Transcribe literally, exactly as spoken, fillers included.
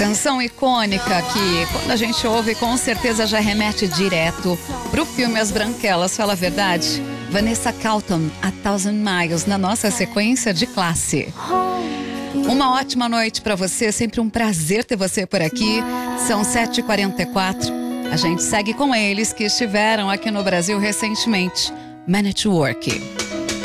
Canção icônica que, quando a gente ouve, com certeza já remete direto pro filme As Branquelas. Fala a verdade? Vanessa Carlton, A Thousand Miles, na nossa sequência de classe. Uma ótima noite para você, sempre um prazer ter você por aqui. São sete e quarenta e quatro. A gente segue com eles que estiveram aqui no Brasil recentemente. Man at Work.